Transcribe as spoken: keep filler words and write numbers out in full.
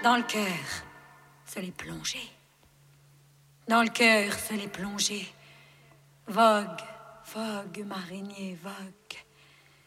Dans le cœur, se les plonger. Dans le cœur, se les plonger. Vogue, vogue, marinier, vogue.